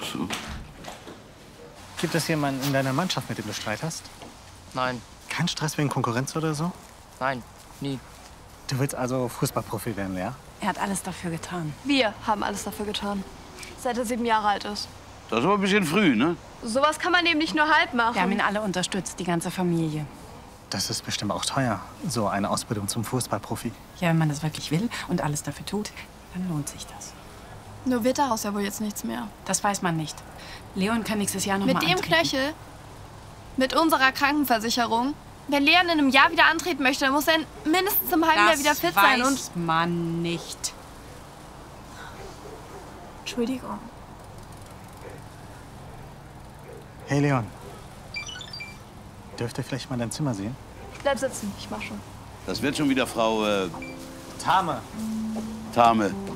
so. Gibt es jemanden in deiner Mannschaft, mit dem du Streit hast? Nein, Kein Stress wegen Konkurrenz oder so? nein, nie. Du willst also Fußballprofi werden, ja? Er hat alles dafür getan. Wir haben alles dafür getan. Seit er 7 Jahre alt ist. Das ist aber ein bisschen früh, ne? Sowas kann man eben nicht nur halb machen. Wir haben ihn alle unterstützt, die ganze Familie. Das ist bestimmt auch teuer, so eine Ausbildung zum Fußballprofi. Ja, wenn man das wirklich will und alles dafür tut, dann lohnt sich das. Nur wird daraus ja wohl jetzt nichts mehr. Das weiß man nicht. Leon kann nächstes Jahr noch Mit mal dem antreten. Knöchel, mit unserer Krankenversicherung. Wenn Leon in einem Jahr wieder antreten möchte, dann muss er mindestens im halben Jahr wieder fit sein. Und Das weiß man nicht. Entschuldigung. Hey Leon, dürft ihr vielleicht mal dein Zimmer sehen? Bleib sitzen, ich mach schon. Das wird schon wieder Frau Tame. Tame.